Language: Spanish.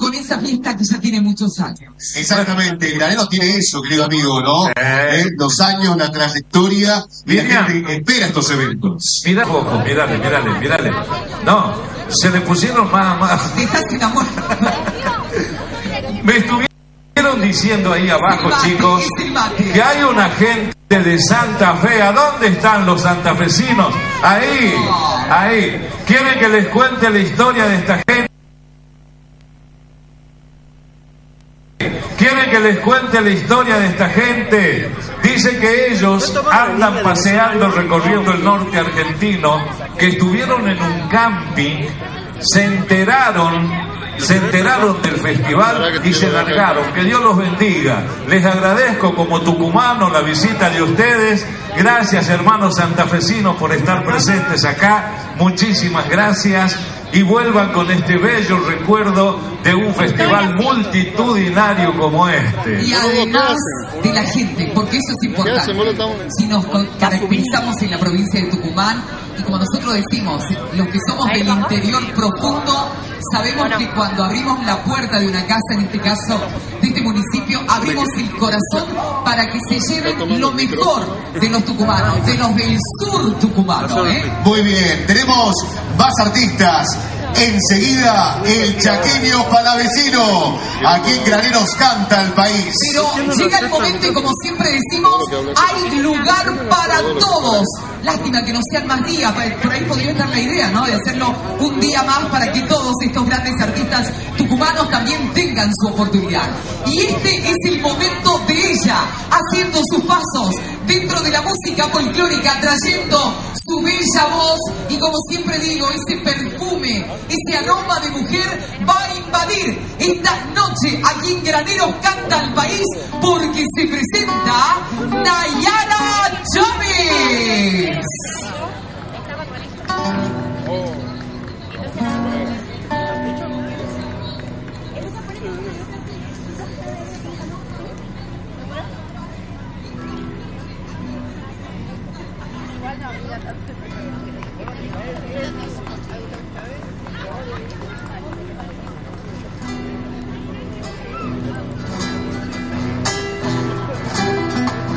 con esa fiesta que ya tiene muchos años. Exactamente, Granero tiene eso, querido amigo, ¿no? Los años, la trayectoria, y la gente espera estos eventos. Mira poco, mírale. No, se le pusieron más. Te estás enamorando. Me estuvieron diciendo ahí abajo, chicos, que hay una gente de Santa Fe. ¿A dónde están los santafesinos? Ahí. ¿Quieren que les cuente la historia de esta gente? ¿Quieren que les cuente la historia de esta gente? Dice que ellos andan paseando, recorriendo el norte argentino, que estuvieron en un camping, se enteraron del festival y se largaron. Que Dios los bendiga. Les agradezco como tucumano la visita de ustedes. Gracias, hermanos santafesinos, por estar presentes acá. Muchísimas gracias. Y vuelvan con este bello recuerdo de un festival multitudinario como este. Y además de la gente, porque eso es importante. Si nos caracterizamos en la provincia de Tucumán, y como nosotros decimos, los que somos del interior profundo, sabemos que cuando abrimos la puerta de una casa, en este caso de este municipio, abrimos el corazón para que se lleven lo mejor de los tucumanos, de los del sur tucumano. Muy bien, tenemos más artistas. Enseguida el chaqueño palavecino. Aquí en Graneros canta el país. Pero llega el momento y, como siempre decimos, hay lugar para todos. Lástima que no sean más días, por ahí podría estar la idea, ¿no? De hacerlo un día más para que todos estos grandes artistas tucumanos también tengan su oportunidad. Y este es el momento de ella, haciendo sus pasos dentro de la música folclórica, trayendo su bella voz y, como siempre digo, ese perfume, ese aroma de mujer va a invadir esta noche aquí en Graneros canta el país, porque se presenta Nayara